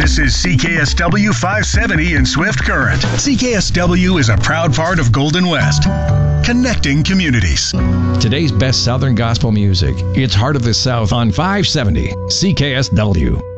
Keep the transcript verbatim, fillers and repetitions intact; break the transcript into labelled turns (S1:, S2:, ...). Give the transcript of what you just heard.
S1: This is C K S W five seventy in Swift Current. C K S W is a proud part of Golden West, connecting communities.
S2: Today's best Southern gospel music. It's Heart of the South on five seventy C K S W.